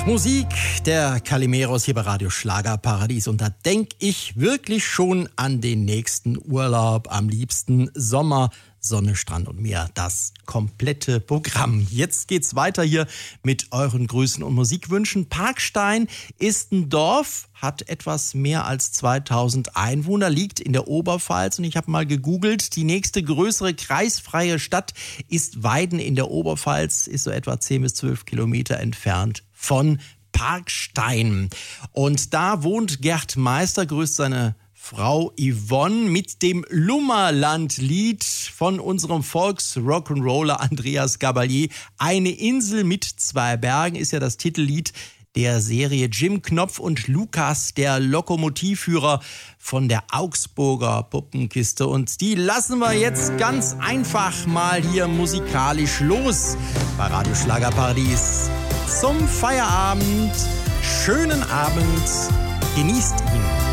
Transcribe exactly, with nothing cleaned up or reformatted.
Musik der Calimeros hier bei Radio Schlagerparadies. Und da denke ich wirklich schon an den nächsten Urlaub. Am liebsten Sommer, Sonne, Strand und Meer. Das komplette Programm. Jetzt geht's weiter hier mit euren Grüßen und Musikwünschen. Parkstein ist ein Dorf, hat etwas mehr als zweitausend Einwohner, liegt in der Oberpfalz. Und ich habe mal gegoogelt, die nächste größere kreisfreie Stadt ist Weiden in der Oberpfalz, ist so etwa zehn bis zwölf Kilometer entfernt von Parkstein. Und da wohnt Gerd Meister, grüßt seine Frau Yvonne mit dem Lummerland-Lied von unserem Volks-Rock'n'Roller Andreas Gabalier. Eine Insel mit zwei Bergen ist ja das Titellied der Serie. Jim Knopf und Lukas, der Lokomotivführer von der Augsburger Puppenkiste. Und die lassen wir jetzt ganz einfach mal hier musikalisch los bei Radio Schlagerparadies. Zum Feierabend. Schönen Abend. Genießt ihn.